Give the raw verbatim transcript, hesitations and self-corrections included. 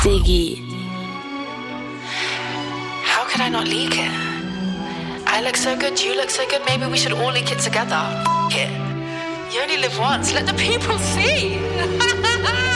Diggy. How could I not leak it? I look so good, you look so good, maybe we should all leak it together. F it. You only live once, let the people see.